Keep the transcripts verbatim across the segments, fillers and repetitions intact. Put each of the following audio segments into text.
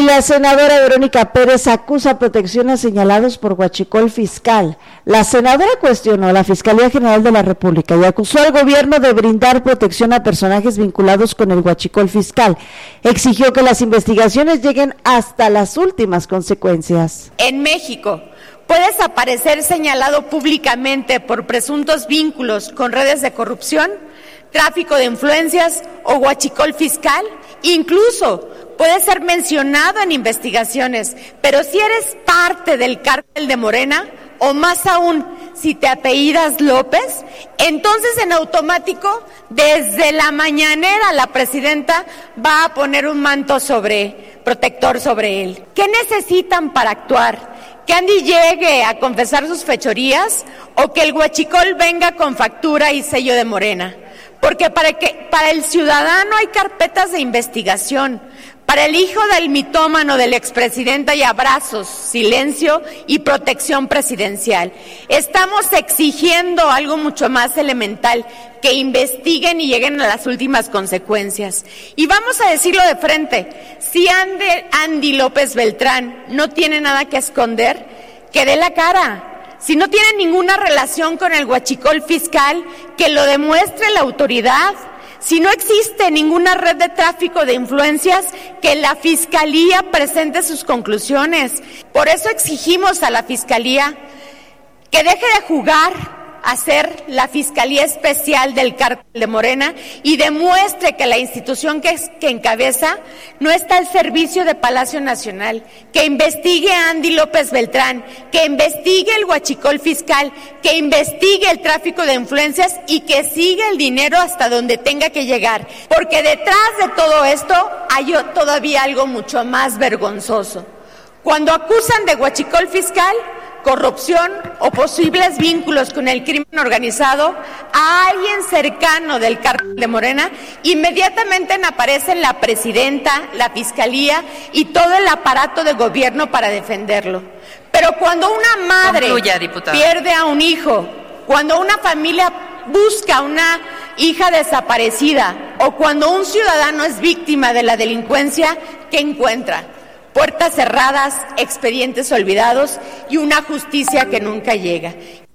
la senadora Verónica Pérez acusa protección a señalados por huachicol fiscal. La senadora cuestionó a la Fiscalía General de la República y acusó al gobierno de brindar protección a personajes vinculados con el huachicol fiscal. Exigió que las investigaciones lleguen hasta las últimas consecuencias. En México, puedes aparecer señalado públicamente por presuntos vínculos con redes de corrupción, tráfico de influencias o huachicol fiscal, incluso puede ser mencionado en investigaciones, pero si eres parte del cártel de Morena, o más aún, si te apellidas López, entonces en automático, desde la mañanera, la presidenta va a poner un manto sobre, protector sobre él. ¿Qué necesitan para actuar? ¿Que Andy llegue a confesar sus fechorías o que el huachicol venga con factura y sello de Morena? Porque para, que, para el ciudadano hay carpetas de investigación. Para el hijo del mitómano del expresidente hay abrazos, silencio y protección presidencial. Estamos exigiendo algo mucho más elemental, que investiguen y lleguen a las últimas consecuencias. Y vamos a decirlo de frente, si Andy, Andy López Beltrán no tiene nada que esconder, que dé la cara. Si no tiene ninguna relación con el huachicol fiscal, que lo demuestre la autoridad. Si no existe ninguna red de tráfico de influencias, que la Fiscalía presente sus conclusiones. Por eso exigimos a la Fiscalía que deje de jugar a ser la Fiscalía Especial del Cártel de Morena y demuestre que la institución que, es, que encabeza no está al servicio de Palacio Nacional, que investigue a Andy López Beltrán, que investigue el huachicol fiscal, que investigue el tráfico de influencias y que siga el dinero hasta donde tenga que llegar, porque detrás de todo esto hay todavía algo mucho más vergonzoso. Cuando acusan de huachicol fiscal, corrupción o posibles vínculos con el crimen organizado a alguien cercano del cártel de Morena, inmediatamente aparecen la presidenta, la fiscalía y todo el aparato de gobierno para defenderlo. Pero cuando una madre Concluya, pierde a un hijo, cuando una familia busca a una hija desaparecida o cuando un ciudadano es víctima de la delincuencia, ¿qué encuentra? Puertas cerradas, expedientes olvidados y una justicia que nunca llega.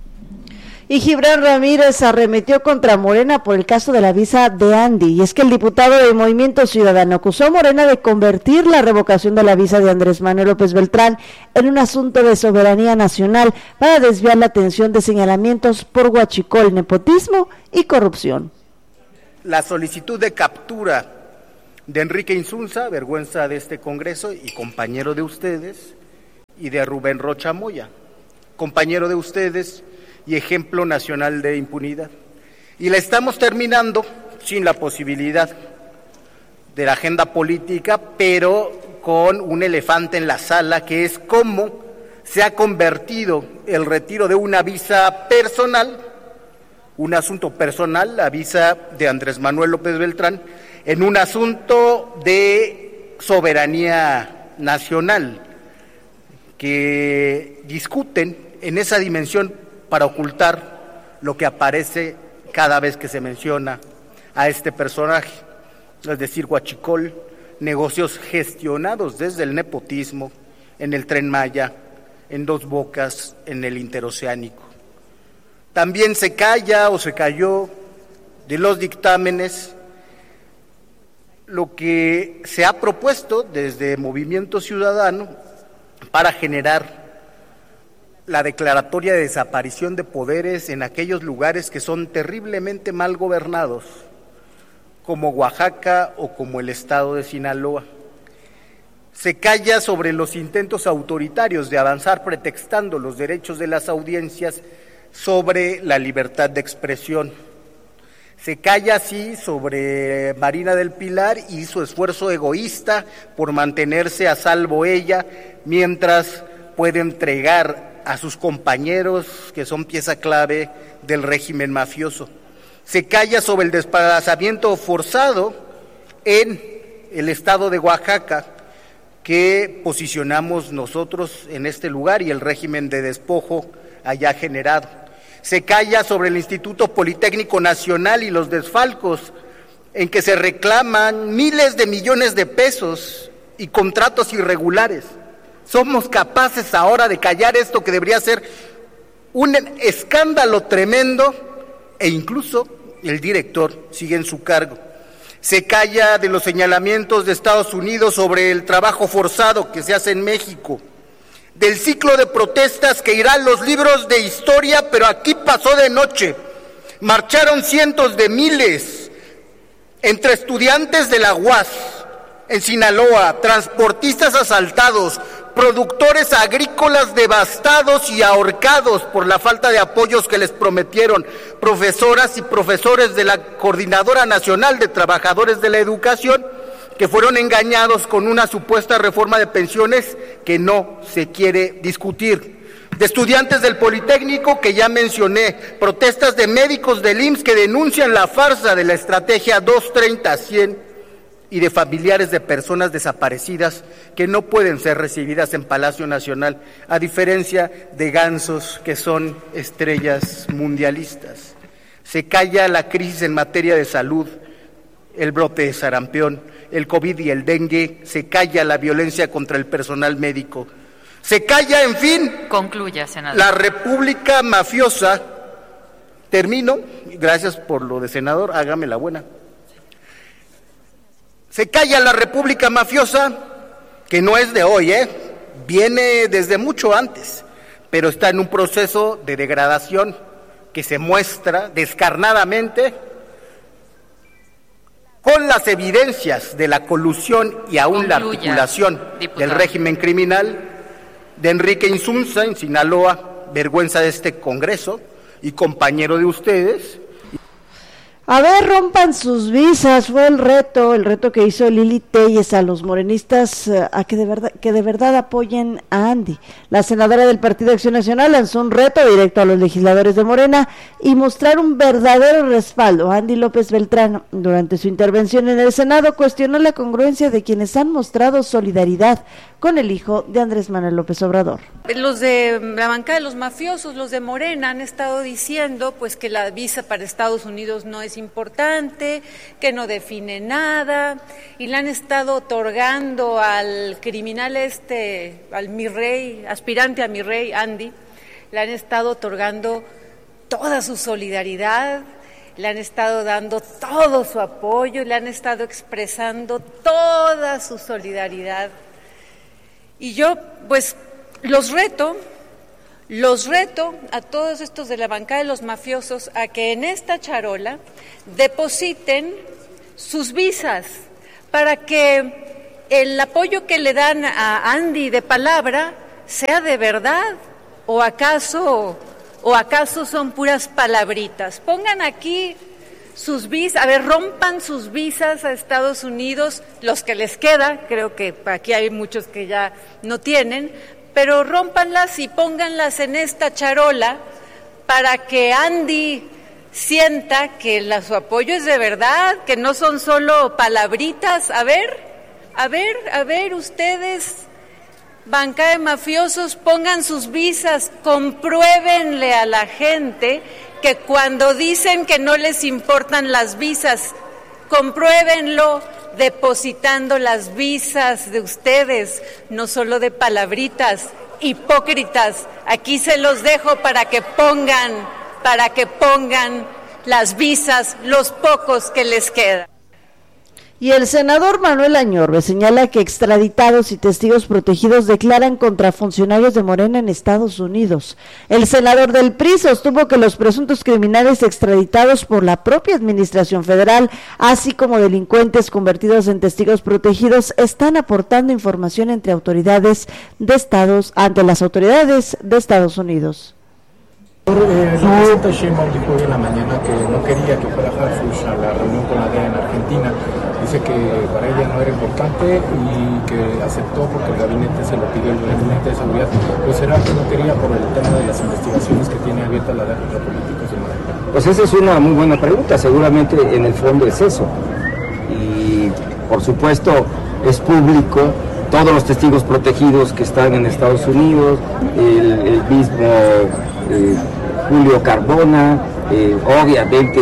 Y Gibran Ramírez arremetió contra Morena por el caso de la visa de Andy, y es que el diputado del Movimiento Ciudadano acusó a Morena de convertir la revocación de la visa de Andrés Manuel López Beltrán en un asunto de soberanía nacional para desviar la atención de señalamientos por huachicol, nepotismo y corrupción. La solicitud de captura de Enrique Insunza, vergüenza de este Congreso y compañero de ustedes, y de Rubén Rocha Moya, compañero de ustedes y ejemplo nacional de impunidad. Y la estamos terminando sin la posibilidad de la agenda política, pero con un elefante en la sala, que es cómo se ha convertido el retiro de una visa personal, un asunto personal, la visa de Andrés Manuel López Beltrán, en un asunto de soberanía nacional, que discuten en esa dimensión para ocultar lo que aparece cada vez que se menciona a este personaje, es decir, huachicol, negocios gestionados desde el nepotismo, en el Tren Maya, en Dos Bocas, en el interoceánico. También se calla o se cayó de los dictámenes lo que se ha propuesto desde Movimiento Ciudadano para generar la declaratoria de desaparición de poderes en aquellos lugares que son terriblemente mal gobernados, como Oaxaca o como el estado de Sinaloa. Se calla sobre los intentos autoritarios de avanzar pretextando los derechos de las audiencias sobre la libertad de expresión. Se calla así sobre Marina del Pilar y su esfuerzo egoísta por mantenerse a salvo ella, mientras puede entregar a sus compañeros, que son pieza clave del régimen mafioso. Se calla sobre el desplazamiento forzado en el estado de Oaxaca, que posicionamos nosotros en este lugar, y el régimen de despojo allá generado. Se calla sobre el Instituto Politécnico Nacional y los desfalcos en que se reclaman miles de millones de pesos y contratos irregulares. Somos capaces ahora de callar esto que debería ser un escándalo tremendo, e incluso el director sigue en su cargo. Se calla de los señalamientos de Estados Unidos sobre el trabajo forzado que se hace en México, del ciclo de protestas que irá a los libros de historia, pero aquí pasó de noche. Marcharon cientos de miles, entre estudiantes de la U A S, en Sinaloa, transportistas asaltados, productores agrícolas devastados y ahorcados por la falta de apoyos que les prometieron, profesoras y profesores de la Coordinadora Nacional de Trabajadores de la Educación, que fueron engañados con una supuesta reforma de pensiones que no se quiere discutir, de estudiantes del Politécnico que ya mencioné, protestas de médicos del I M S S que denuncian la farsa de la estrategia dos treinta cien y de familiares de personas desaparecidas que no pueden ser recibidas en Palacio Nacional, a diferencia de gansos que son estrellas mundialistas. Se calla la crisis en materia de salud, el brote de sarampión, el COVID y el dengue, se calla la violencia contra el personal médico, se calla, en fin, concluya, senador, la república mafiosa. Termino, gracias por lo de senador, hágame la buena. Se calla la república mafiosa, que no es de hoy, ¿eh? Viene desde mucho antes, pero está en un proceso de degradación que se muestra descarnadamente con las evidencias de la colusión y aún Concluya, la articulación diputado. Del régimen criminal de Enrique Insunza en Sinaloa, vergüenza de este Congreso y compañero de ustedes. A ver, rompan sus visas, fue el reto, el reto que hizo Lili Téllez a los morenistas uh, a que de verdad que de verdad apoyen a Andy. La senadora del Partido Acción Nacional lanzó un reto directo a los legisladores de Morena y mostrar un verdadero respaldo a Andy López Beltrán. Durante su intervención en el Senado cuestionó la congruencia de quienes han mostrado solidaridad con el hijo de Andrés Manuel López Obrador. Los de la bancada de los mafiosos, los de Morena, han estado diciendo pues que la visa para Estados Unidos no es importante, que no define nada, y le han estado otorgando al criminal este, al mi rey, aspirante a mi rey, Andy, le han estado otorgando toda su solidaridad, le han estado dando todo su apoyo, le han estado expresando toda su solidaridad. Y yo, pues, los reto, los reto a todos estos de la bancada de los mafiosos a que en esta charola depositen sus visas para que el apoyo que le dan a Andy de palabra sea de verdad, o acaso, o acaso son puras palabritas. Pongan aquí sus visas, a ver, rompan sus visas a Estados Unidos, los que les queda, creo que aquí hay muchos que ya no tienen, pero rómpanlas y pónganlas en esta charola para que Andy sienta que la, su apoyo es de verdad, que no son solo palabritas. A ver, a ver, a ver, ustedes, bancada de mafiosos, pongan sus visas, compruébenle a la gente que cuando dicen que no les importan las visas, compruébenlo depositando las visas de ustedes, no solo de palabritas, hipócritas. Aquí se los dejo para que pongan, para que pongan las visas, los pocos que les quedan. Y el senador Manuel Añorbe señala que extraditados y testigos protegidos declaran contra funcionarios de Morena en Estados Unidos. El senador del P R I sostuvo que los presuntos criminales extraditados por la propia administración federal, así como delincuentes convertidos en testigos protegidos, están aportando información entre autoridades de estados, ante las autoridades de Estados Unidos. Eh, la presidenta Sheinbaum dijo hoy en la mañana que no quería que fuera Harfuch a la reunión con la D E A en Argentina. Dice que para ella no era importante y que aceptó porque el gabinete se lo pidió, el gabinete de seguridad. Pues será que no quería por el tema de las investigaciones que tiene abierta la D E A contra políticos de Morena. Pues esa es una muy buena pregunta, seguramente en el fondo es eso. Y por supuesto es público, todos los testigos protegidos que están en Estados Unidos, el, el mismo eh, Julio Carbona, eh, obviamente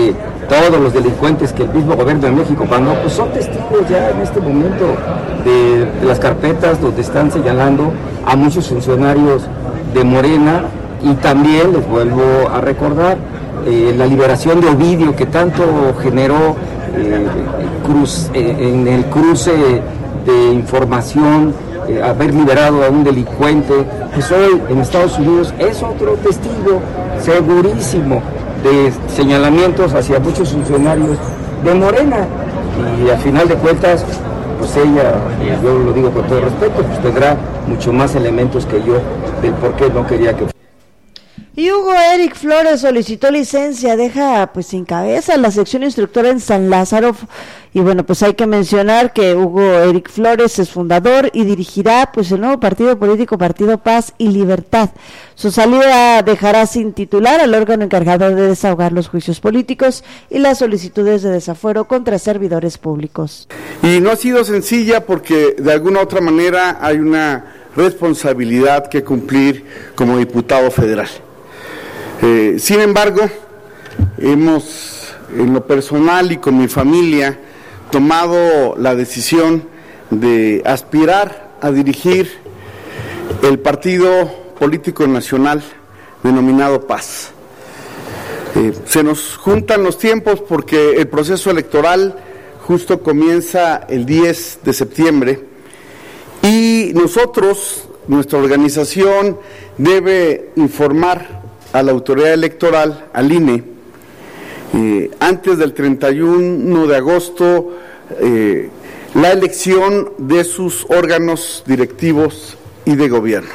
todos los delincuentes que el mismo gobierno de México mandó, pues son testigos ya en este momento de, de las carpetas donde están señalando a muchos funcionarios de Morena. Y también les vuelvo a recordar eh, la liberación de Ovidio, que tanto generó eh, cruz, eh, en el cruce de información, eh, haber liberado a un delincuente, pues hoy en Estados Unidos es otro testigo segurísimo de señalamientos hacia muchos funcionarios de Morena. Y al final de cuentas, pues ella, yo lo digo con todo respeto, pues tendrá mucho más elementos que yo del por qué no quería que... Y Hugo Eric Flores solicitó licencia, deja pues sin cabeza la sección instructora en San Lázaro. Y bueno, pues hay que mencionar que Hugo Eric Flores es fundador y dirigirá pues el nuevo partido político Partido Paz y Libertad. Su salida dejará sin titular al órgano encargado de desahogar los juicios políticos y las solicitudes de desafuero contra servidores públicos. Y no ha sido sencilla porque de alguna otra manera hay una responsabilidad que cumplir como diputado federal. Eh, sin embargo, hemos, en lo personal y con mi familia, tomado la decisión de aspirar a dirigir el partido político nacional denominado Paz. Eh, se nos juntan los tiempos porque el proceso electoral justo comienza el diez de septiembre y nosotros, nuestra organización, debe informar a la autoridad electoral, al I N E, eh, antes del treinta y uno de agosto, eh, la elección de sus órganos directivos y de gobierno.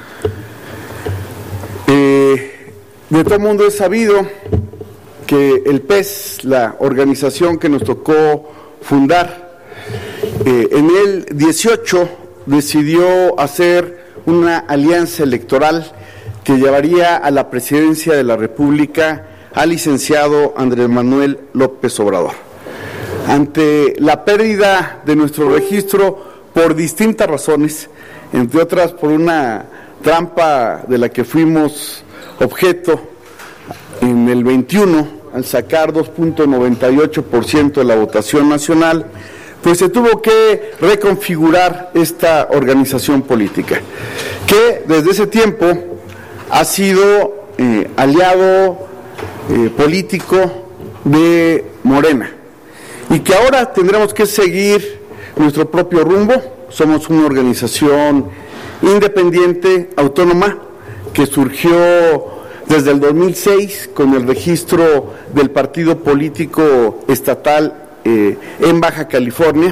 Eh, de todo mundo es sabido que el P E S, la organización que nos tocó fundar, eh, en el dieciocho decidió hacer una alianza electoral que llevaría a la presidencia de la República al licenciado Andrés Manuel López Obrador. Ante la pérdida de nuestro registro por distintas razones, entre otras por una trampa de la que fuimos objeto en el veintiuno, al sacar dos punto noventa y ocho por ciento de la votación nacional, pues se tuvo que reconfigurar esta organización política, que desde ese tiempo ha sido eh, aliado eh, político de Morena y que ahora tendremos que seguir nuestro propio rumbo. Somos una organización independiente, autónoma, que surgió desde el dos mil seis con el registro del partido político estatal eh, en Baja California,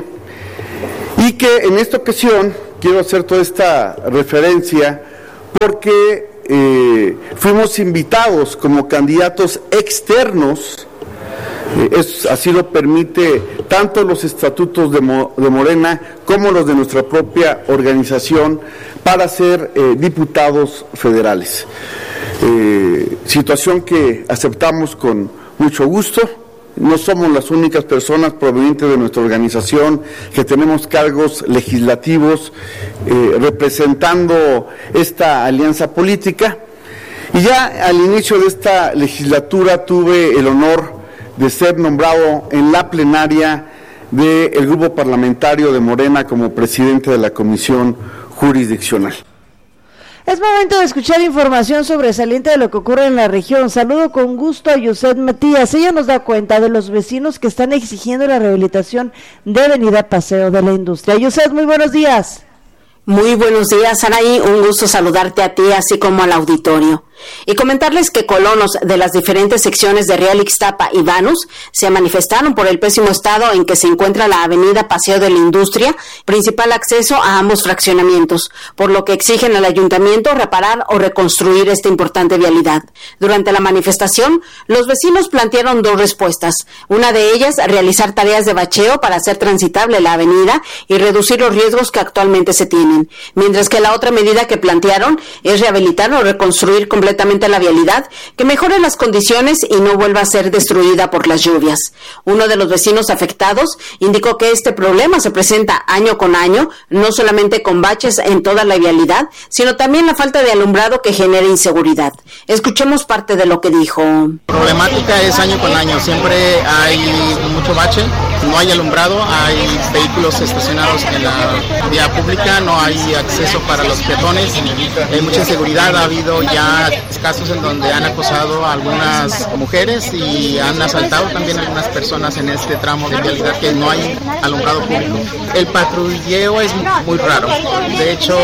y que en esta ocasión quiero hacer toda esta referencia porque Eh, fuimos invitados como candidatos externos, eh, es, así lo permite tanto los estatutos de, Mo, de Morena como los de nuestra propia organización, para ser eh, diputados federales. Eh, situación que aceptamos con mucho gusto. No somos las únicas personas provenientes de nuestra organización que tenemos cargos legislativos eh, representando esta alianza política. Y ya al inicio de esta legislatura tuve el honor de ser nombrado en la plenaria del grupo parlamentario de Morena como presidente de la Comisión Jurisdiccional. Es momento de escuchar información sobresaliente de lo que ocurre en la región. Saludo con gusto a Yuset Matías. Ella nos da cuenta de los vecinos que están exigiendo la rehabilitación de Avenida Paseo de la Industria. Yuset, muy buenos días. Muy buenos días, Saraí. Un gusto saludarte a ti, así como al auditorio. Y comentarles que colonos de las diferentes secciones de Real Ixtapa y Banús se manifestaron por el pésimo estado en que se encuentra la avenida Paseo de la Industria, principal acceso a ambos fraccionamientos, por lo que exigen al ayuntamiento reparar o reconstruir esta importante vialidad. Durante la manifestación, los vecinos plantearon dos respuestas. Una de ellas, realizar tareas de bacheo para hacer transitable la avenida y reducir los riesgos que actualmente se tienen, mientras que la otra medida que plantearon es rehabilitar o reconstruir con completamente la vialidad, que mejore las condiciones y no vuelva a ser destruida por las lluvias. Uno de los vecinos afectados indicó que este problema se presenta año con año, no solamente con baches en toda la vialidad, sino también la falta de alumbrado que genera inseguridad. Escuchemos parte de lo que dijo. La problemática es año con año, siempre hay mucho bache, no hay alumbrado, hay vehículos estacionados en la vía pública, no hay acceso para los peatones, hay mucha inseguridad, ha habido ya casos en donde han acosado a algunas mujeres y han asaltado también a algunas personas en este tramo de vialidad que no hay alumbrado público. El patrulleo es muy raro, de hecho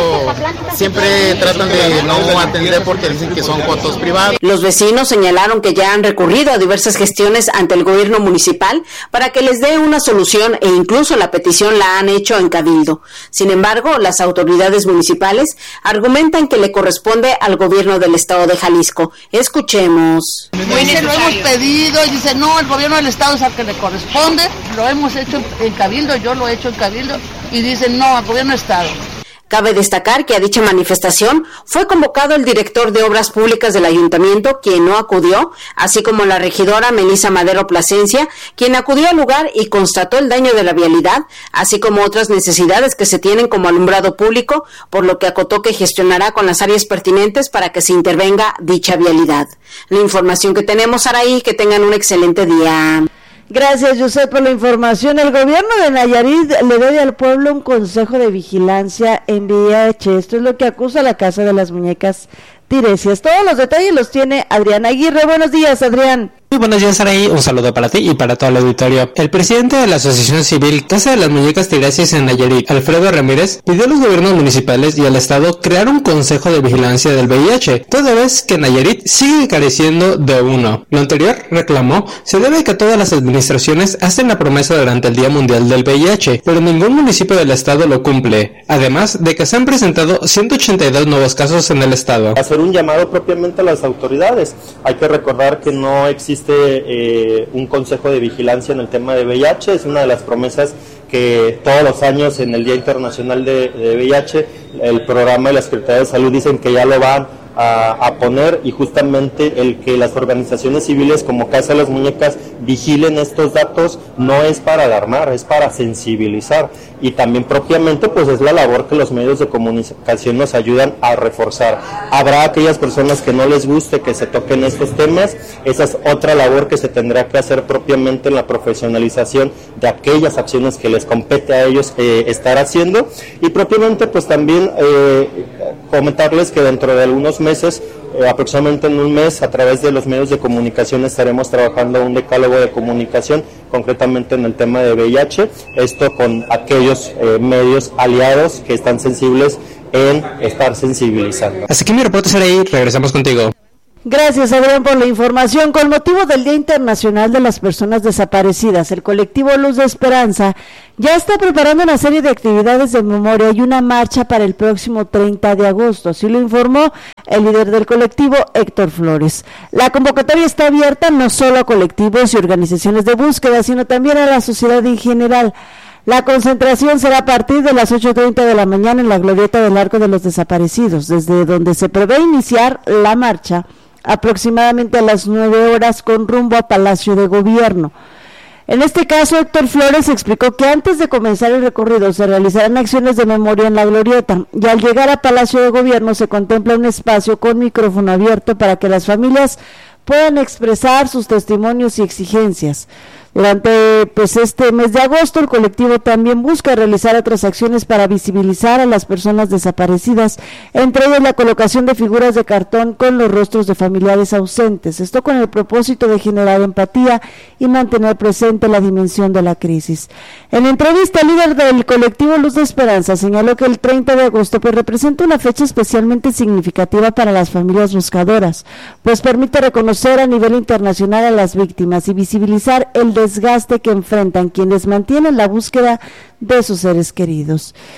siempre tratan de no atender porque dicen que son fotos privadas. Los vecinos señalaron que ya han recurrido a diversas gestiones ante el gobierno municipal para que les dé una solución e incluso la petición la han hecho en Cabildo. Sin embargo, las autoridades municipales argumentan que le corresponde al gobierno del estado de Jalisco. Escuchemos. Dice, lo hemos pedido y dice, no, el gobierno del estado es al que le corresponde. Lo hemos hecho en Cabildo, yo lo he hecho en Cabildo y dicen, no, al gobierno del estado. Cabe destacar que a dicha manifestación fue convocado el director de Obras Públicas del Ayuntamiento, quien no acudió, así como la regidora Melissa Madero Plasencia, quien acudió al lugar y constató el daño de la vialidad, así como otras necesidades que se tienen como alumbrado público, por lo que acotó que gestionará con las áreas pertinentes para que se intervenga dicha vialidad. La información que tenemos, Araí, que tengan un excelente día. Gracias, José, por la información. El gobierno de Nayarit le debe al pueblo un consejo de vigilancia en V I H. Esto es lo que acusa la Casa de las Muñecas Tiresias. Todos los detalles los tiene Adrián Aguirre. Buenos días, Adrián. Muy buenos días, Araí. Un saludo para ti y para todo el auditorio. El presidente de la Asociación Civil Casa de las Muñecas Tiresias en Nayarit, Alfredo Ramírez, pidió a los gobiernos municipales y al Estado crear un consejo de vigilancia del V I H, toda vez que Nayarit sigue careciendo de uno. Lo anterior, reclamó, se debe a que todas las administraciones hacen la promesa durante el Día Mundial del V I H, pero ningún municipio del Estado lo cumple, además de que se han presentado ciento ochenta y dos nuevos casos en el Estado. Hacer un llamado propiamente a las autoridades. Hay que recordar que no existe Eh, un consejo de vigilancia en el tema de V I H, es una de las promesas que todos los años en el Día Internacional de, de V I H, el programa y la Secretaría de Salud dicen que ya lo van a, a poner, y justamente el que las organizaciones civiles como Casa de las Muñecas vigilen estos datos no es para alarmar, es para sensibilizar, y también propiamente pues es la labor que los medios de comunicación nos ayudan a reforzar. Habrá aquellas personas que no les guste que se toquen estos temas, esa es otra labor que se tendrá que hacer propiamente en la profesionalización de aquellas acciones que les compete a ellos eh, estar haciendo, y propiamente pues también eh, comentarles que dentro de algunos meses, eh, aproximadamente en un mes, a través de los medios de comunicación estaremos trabajando un decálogo de comunicación, concretamente en el tema de V I H, esto con aquellos eh, medios aliados que están sensibles en estar sensibilizando. Así que mi reporte será ahí, regresamos contigo. Gracias, Adrián, por la información. Con motivo del Día Internacional de las Personas Desaparecidas, el colectivo Luz de Esperanza ya está preparando una serie de actividades de memoria y una marcha para el próximo treinta de agosto. Así lo informó el líder del colectivo, Héctor Flores. La convocatoria está abierta no solo a colectivos y organizaciones de búsqueda, sino también a la sociedad en general. La concentración será a partir de las ocho treinta de la mañana en la glorieta del Arco de los Desaparecidos, desde donde se prevé iniciar la marcha aproximadamente a las nueve horas con rumbo a Palacio de Gobierno. En este caso, Héctor Flores explicó que antes de comenzar el recorrido se realizarán acciones de memoria en la glorieta, y al llegar a Palacio de Gobierno se contempla un espacio con micrófono abierto para que las familias puedan expresar sus testimonios y exigencias. Durante pues este mes de agosto, el colectivo también busca realizar otras acciones para visibilizar a las personas desaparecidas, entre ellas la colocación de figuras de cartón con los rostros de familiares ausentes, esto con el propósito de generar empatía y mantener presente la dimensión de la crisis. En entrevista, el líder del colectivo Luz de Esperanza señaló que el treinta de agosto pues representa una fecha especialmente significativa para las familias buscadoras, pues permite reconocer a nivel internacional a las víctimas y visibilizar el desgaste que enfrentan quienes mantienen la búsqueda de sus seres queridos.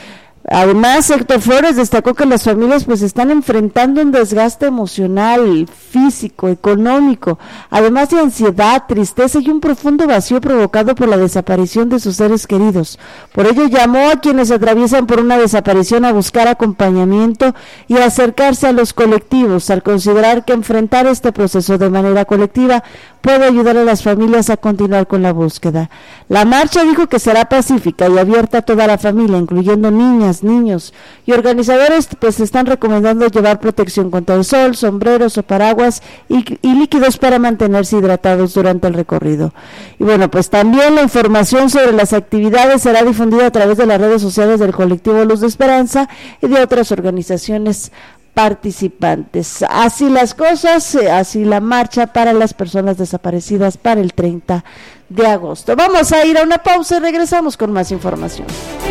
Además, Héctor Flores destacó que las familias pues están enfrentando un desgaste emocional, físico, económico, además de ansiedad, tristeza y un profundo vacío provocado por la desaparición de sus seres queridos. Por ello llamó a quienes atraviesan por una desaparición a buscar acompañamiento y a acercarse a los colectivos, al considerar que enfrentar este proceso de manera colectiva puede ayudar a las familias a continuar con la búsqueda. La marcha dijo que será pacífica y abierta a toda la familia, incluyendo niñas, niños, y organizadores pues están recomendando llevar protección contra el sol, sombreros o paraguas y, y líquidos para mantenerse hidratados durante el recorrido. Y bueno, pues también la información sobre las actividades será difundida a través de las redes sociales del colectivo Luz de Esperanza y de otras organizaciones participantes. Así las cosas, así la marcha para las personas desaparecidas para el treinta de agosto. Vamos a ir a una pausa y regresamos con más información.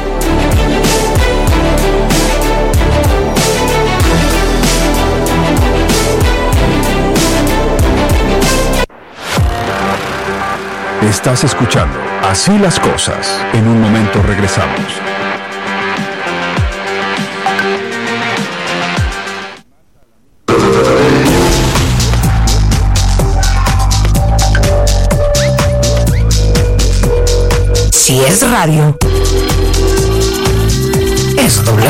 Estás escuchando Así las cosas. En un momento regresamos. Si es radio, es W.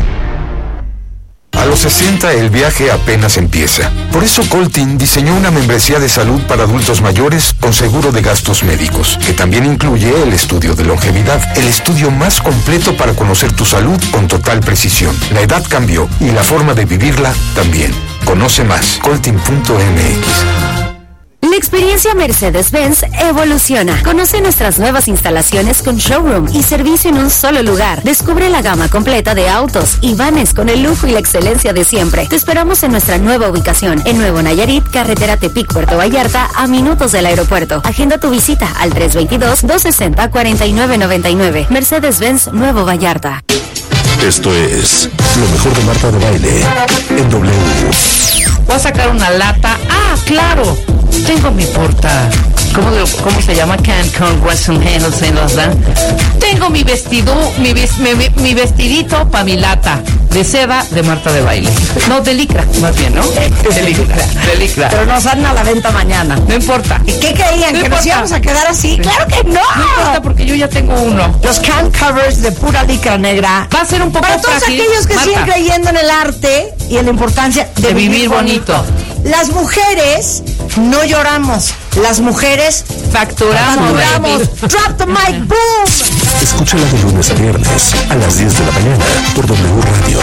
A los sesenta el viaje apenas empieza. Por eso Coltin diseñó una membresía de salud para adultos mayores con seguro de gastos médicos, que también incluye el estudio de longevidad, el estudio más completo para conocer tu salud con total precisión. La edad cambió y la forma de vivirla también. Conoce más, coltin punto m x. La experiencia Mercedes-Benz evoluciona. Conoce nuestras nuevas instalaciones con showroom y servicio en un solo lugar. Descubre la gama completa de autos y vanes con el lujo y la excelencia de siempre. Te esperamos en nuestra nueva ubicación, en Nuevo Nayarit, carretera Tepic, Puerto Vallarta, a minutos del aeropuerto. Agenda tu visita al tres dos dos, dos seis cero, cuatro nueve nueve nueve. Mercedes-Benz Nuevo Vallarta. Esto es lo mejor de Marta de Baile en W. Voy a sacar una lata. Ah, claro. Tengo mi porta. ¿Cómo, cómo se llama? Can congratulations en los dan. Tengo mi vestido, mi, mi, mi vestidito para mi lata de seda de Marta de Baile. No, de licra, más bien, ¿no? De licra, de licra. Pero nos salen a la venta mañana. No importa. ¿Y qué creían? No ¿Que importa. Nos íbamos a quedar así? ¡Claro que no! No importa, porque yo ya tengo uno. Los can covers de pura licra negra. Va a ser un poco para todos frágil, aquellos que Marta. siguen creyendo en el arte y en la importancia de, de vivir, vivir bonito. bonito. Las mujeres no lloramos. Las mujeres facturamos. facturamos. Drop the mic, boom. Escúchala de lunes a viernes a las diez de la mañana por W Radio.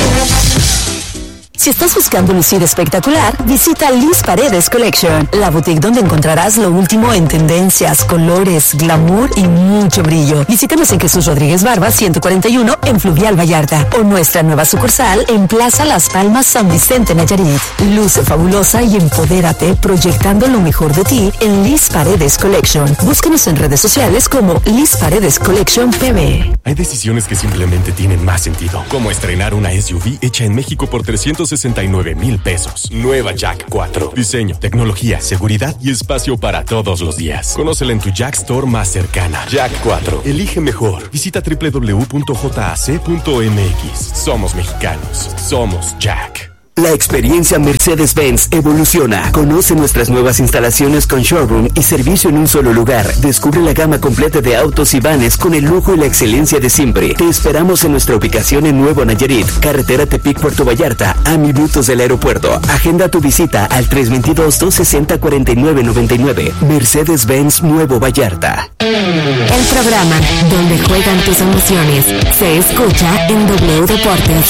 Si estás buscando lucir espectacular, visita Liz Paredes Collection, la boutique donde encontrarás lo último en tendencias, colores, glamour y mucho brillo. Visítanos en Jesús Rodríguez Barba, ciento cuarenta y uno, en Fluvial Vallarta, o nuestra nueva sucursal en Plaza Las Palmas, San Vicente, Nayarit. Luce fabulosa y empodérate proyectando lo mejor de ti en Liz Paredes Collection. Búscanos en redes sociales como Liz Paredes Collection P B. Hay decisiones que simplemente tienen más sentido, como estrenar una S U V hecha en México por trescientos sesenta y nueve mil pesos. Nueva Jack cuatro. Diseño, tecnología, seguridad y espacio para todos los días. Conócela en tu Jack Store más cercana. Jack cuatro. Elige mejor. Visita doble u doble u doble u punto j a c punto m x. Somos mexicanos. Somos Jack. La experiencia Mercedes-Benz evoluciona. Conoce nuestras nuevas instalaciones con showroom y servicio en un solo lugar. Descubre la gama completa de autos y vanes con el lujo y la excelencia de siempre. Te esperamos en nuestra ubicación en Nuevo Nayarit, carretera Tepic, Puerto Vallarta, a minutos del aeropuerto. Agenda tu visita al tres dos dos, dos seis cero, cuatro nueve nueve nueve. Mercedes-Benz Nuevo Vallarta. El programa donde juegan tus emociones se escucha en W Deportes.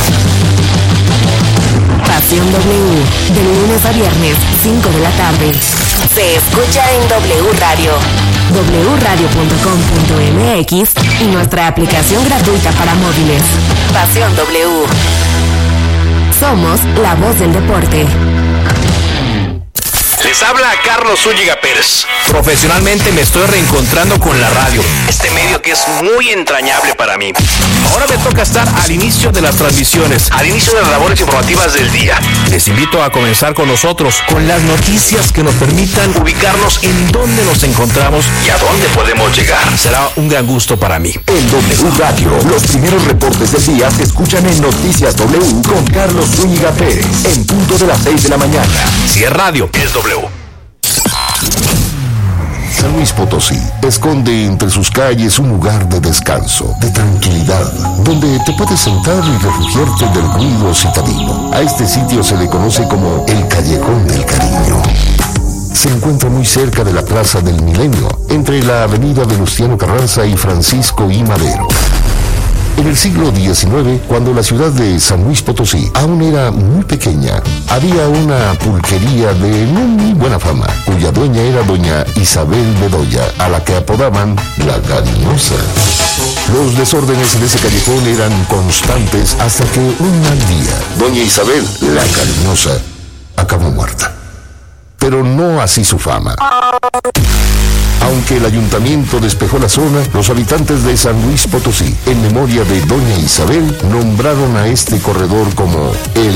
Pasión W, de lunes a viernes, cinco de la tarde. Se escucha en W Radio, w radio punto com punto m x y nuestra aplicación gratuita para móviles. Pasión W. Somos la voz del deporte. Les habla Carlos Zúñiga Pérez. Profesionalmente me estoy reencontrando con la radio, este medio que es muy entrañable para mí. Ahora me toca estar al inicio de las transmisiones, al inicio de las labores informativas del día. Les invito a comenzar con nosotros, con las noticias que nos permitan ubicarnos en dónde nos encontramos y a dónde podemos llegar. Será un gran gusto para mí. En W Radio, los primeros reportes del día se escuchan en Noticias W con Carlos Zúñiga Pérez, en punto de las seis de la mañana. Si es radio, es W. San Luis Potosí esconde entre sus calles un lugar de descanso, de tranquilidad, donde te puedes sentar y refugiarte del ruido citadino. A este sitio se le conoce como el Callejón del Cariño. Se encuentra muy cerca de la Plaza del Milenio, entre la avenida Venustiano Carranza y Francisco I. Madero. En el siglo diecinueve, cuando la ciudad de San Luis Potosí aún era muy pequeña, había una pulquería de no muy buena fama, cuya dueña era doña Isabel Bedoya, a la que apodaban la Cariñosa. Los desórdenes en ese callejón eran constantes hasta que un mal día, doña Isabel, la Cariñosa, acabó muerta. Pero no así su fama. Aunque el ayuntamiento despejó la zona, los habitantes de San Luis Potosí, en memoria de doña Isabel, nombraron a este corredor como el